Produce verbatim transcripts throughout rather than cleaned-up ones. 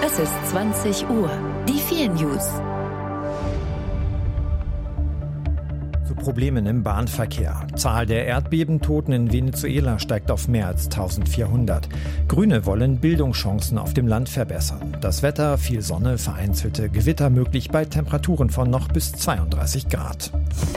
Es ist zwanzig Uhr. Die vier News. Zu Problemen im Bahnverkehr. Zahl der Erdbebentoten in Venezuela steigt auf mehr als eintausendvierhundert. Grüne wollen Bildungschancen auf dem Land verbessern. Das Wetter, viel Sonne, vereinzelte Gewitter möglich bei Temperaturen von noch bis zweiunddreißig Grad.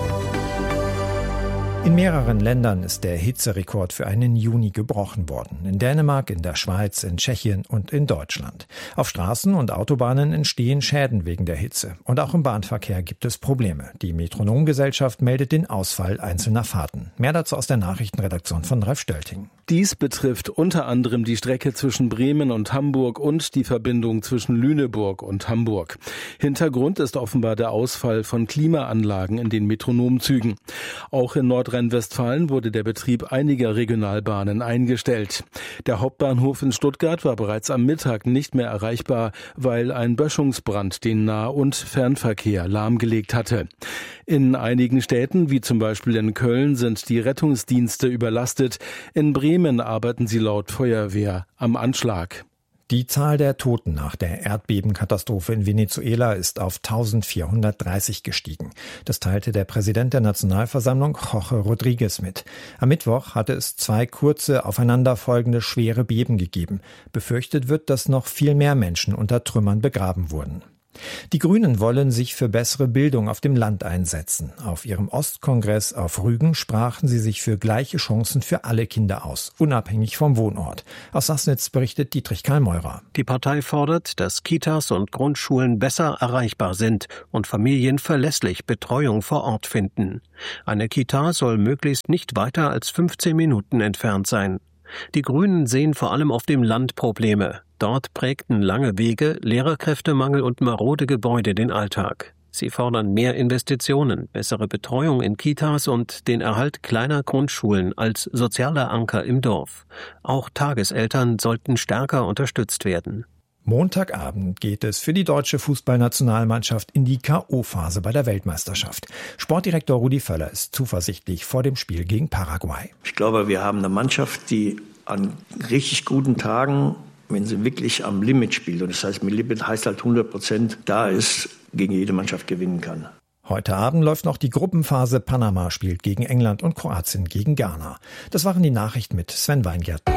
In mehreren Ländern ist der Hitzerekord für einen Juni gebrochen worden. In Dänemark, in der Schweiz, in Tschechien und in Deutschland. Auf Straßen und Autobahnen entstehen Schäden wegen der Hitze. Und auch im Bahnverkehr gibt es Probleme. Die Metronomgesellschaft meldet den Ausfall einzelner Fahrten. Mehr dazu aus der Nachrichtenredaktion von Ralf Stölting. Dies betrifft unter anderem die Strecke zwischen Bremen und Hamburg und die Verbindung zwischen Lüneburg und Hamburg. Hintergrund ist offenbar der Ausfall von Klimaanlagen in den Metronomzügen. Auch in Nordrhein-Westfalen wurde der Betrieb einiger Regionalbahnen eingestellt. Der Hauptbahnhof in Stuttgart war bereits am Mittag nicht mehr erreichbar, weil ein Böschungsbrand den Nah- und Fernverkehr lahmgelegt hatte. In einigen Städten, wie zum Beispiel in Köln, sind die Rettungsdienste überlastet. In Bremen arbeiten sie laut Feuerwehr am Anschlag. Die Zahl der Toten nach der Erdbebenkatastrophe in Venezuela ist auf eintausendvierhundertdreißig gestiegen. Das teilte der Präsident der Nationalversammlung, Jorge Rodríguez, mit. Am Mittwoch hatte es zwei kurze, aufeinanderfolgende schwere Beben gegeben. Befürchtet wird, dass noch viel mehr Menschen unter Trümmern begraben wurden. Die Grünen wollen sich für bessere Bildung auf dem Land einsetzen. Auf ihrem Ostkongress auf Rügen sprachen sie sich für gleiche Chancen für alle Kinder aus, unabhängig vom Wohnort. Aus Sassnitz berichtet Dietrich Karl-Meurer. Die Partei fordert, dass Kitas und Grundschulen besser erreichbar sind und Familien verlässlich Betreuung vor Ort finden. Eine Kita soll möglichst nicht weiter als fünfzehn Minuten entfernt sein. Die Grünen sehen vor allem auf dem Land Probleme. Dort prägten lange Wege, Lehrerkräftemangel und marode Gebäude den Alltag. Sie fordern mehr Investitionen, bessere Betreuung in Kitas und den Erhalt kleiner Grundschulen als sozialer Anker im Dorf. Auch Tageseltern sollten stärker unterstützt werden. Montagabend geht es für die deutsche Fußballnationalmannschaft in die K O-Phase bei der Weltmeisterschaft. Sportdirektor Rudi Völler ist zuversichtlich vor dem Spiel gegen Paraguay. Ich glaube, wir haben eine Mannschaft, die an richtig guten Tagen, wenn sie wirklich am Limit spielt, und das heißt, mit Limit heißt halt hundert Prozent, da ist, gegen jede Mannschaft gewinnen kann. Heute Abend läuft noch die Gruppenphase. Panama spielt gegen England und Kroatien gegen Ghana. Das waren die Nachrichten mit Sven Weingärten.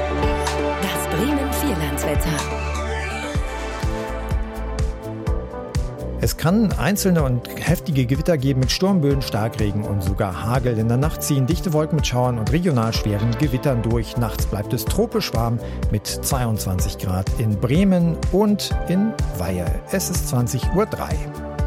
Das Bremen-Vierlandswetter. Es kann einzelne und heftige Gewitter geben mit Sturmböen, Starkregen und sogar Hagel. In der Nacht ziehen dichte Wolken mit Schauern und regional schweren Gewittern durch. Nachts bleibt es tropisch warm mit zweiundzwanzig Grad in Bremen und in Weihe. Es ist zwanzig Uhr drei.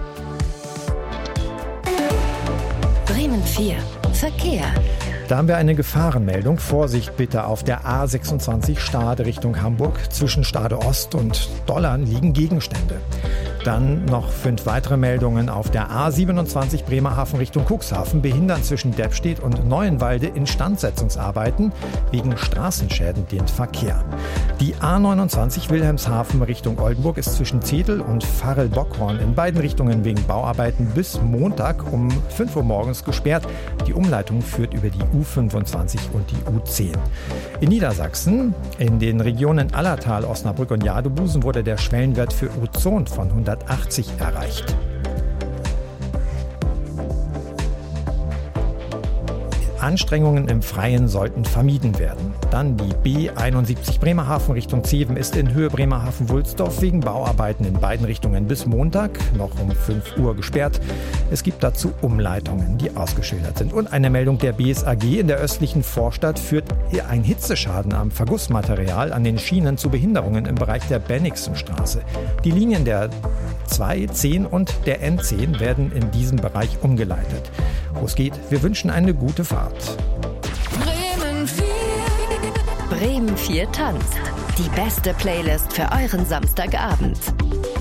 Bremen vier. Verkehr. Da haben wir eine Gefahrenmeldung. Vorsicht bitte auf der A sechsundzwanzig Stade Richtung Hamburg. Zwischen Stade Ost und Dollern liegen Gegenstände. Dann noch fünf weitere Meldungen auf der A siebenundzwanzig Bremerhaven Richtung Cuxhaven. Behindern zwischen Deppstedt und Neuenwalde Instandsetzungsarbeiten wegen Straßenschäden den Verkehr. Die A neunundzwanzig Wilhelmshaven Richtung Oldenburg ist zwischen Zedel und Varel-Bockhorn in beiden Richtungen wegen Bauarbeiten bis Montag um fünf Uhr morgens gesperrt. Die Umleitung führt über die U fünfundzwanzig und die U zehn. In Niedersachsen, in den Regionen Allertal, Osnabrück und Jadebusen wurde der Schwellenwert für Ozon von hundertachtzig erreicht. Anstrengungen im Freien sollten vermieden werden. Dann die B einundsiebzig Bremerhaven Richtung Zeven ist in Höhe Bremerhaven-Wulsdorf wegen Bauarbeiten in beiden Richtungen bis Montag noch um fünf Uhr gesperrt. Es gibt dazu Umleitungen, die ausgeschildert sind. Und eine Meldung der B S A G: In der östlichen Vorstadt führt ein Hitzeschaden am Vergussmaterial an den Schienen zu Behinderungen im Bereich der Bennigsenstraße. Die Linien der zwei, zehn und der N zehn werden in diesem Bereich umgeleitet. Wo es geht, wir wünschen eine gute Fahrt. Bremen vier. Bremen vier tanzt. Die beste Playlist für euren Samstagabend.